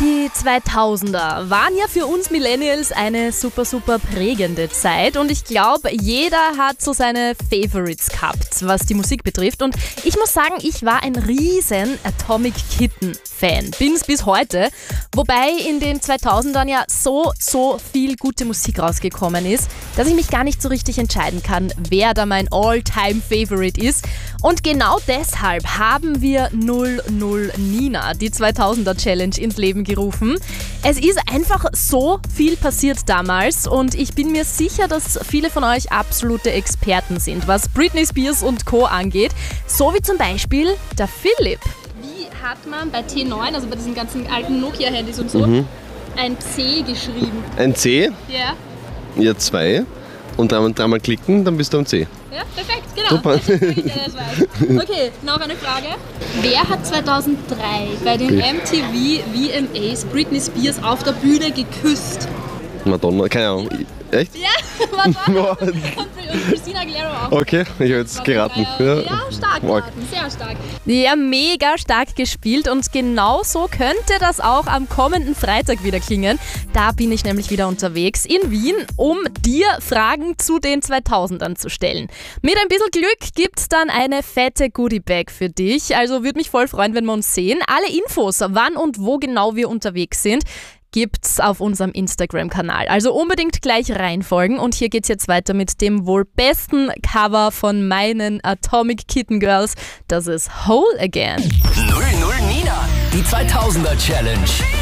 Die 2000er waren ja für uns Millennials eine super prägende Zeit und ich glaube, jeder hat so seine Favorites gehabt, was die Musik betrifft. Und ich muss sagen, ich war ein riesen Atomic Kitten Fan, bin's bis heute. Wobei in den 2000ern ja so viel gute Musik rausgekommen ist, dass ich mich gar nicht so richtig entscheiden kann, wer da mein All-Time-Favorite ist. Und genau deshalb haben wir 00 Nina, die 2000er Challenge, ins Leben gerufen. Es ist einfach so viel passiert damals und ich bin mir sicher, dass viele von euch absolute Experten sind, was Britney Spears und Co. angeht. So wie zum Beispiel der Philipp. Wie hat man bei T9, also bei diesen ganzen alten Nokia-Handys und so, ein C geschrieben? Ein C? Ja. Ja, 2. Und dreimal klicken, dann bist du am C. Ja, perfekt, genau. Super. Das ist wirklich alles weiß. Okay, noch eine Frage. Wer hat 2003 bei den MTV VMAs Britney Spears auf der Bühne geküsst? Madonna, keine Ahnung. Echt? Ja, Madonna und Christina Aguilera auch. Okay, ich habe jetzt geraten. Ja, stark geraten, sehr stark. Ja, mega stark gespielt und genau so könnte das auch am kommenden Freitag wieder klingen. Da bin ich nämlich wieder unterwegs in Wien, um dir Fragen zu den 2000ern zu stellen. Mit ein bisschen Glück gibt's dann eine fette Goodie-Bag für dich, also würde mich voll freuen, wenn wir uns sehen. Alle Infos, wann und wo genau wir unterwegs sind, gibt's auf unserem Instagram-Kanal. Also unbedingt gleich reinfolgen und hier geht's jetzt weiter mit dem wohl besten Cover von meinen Atomic Kitten Girls. Das ist Whole Again. 00 Nina, die 2000er Challenge.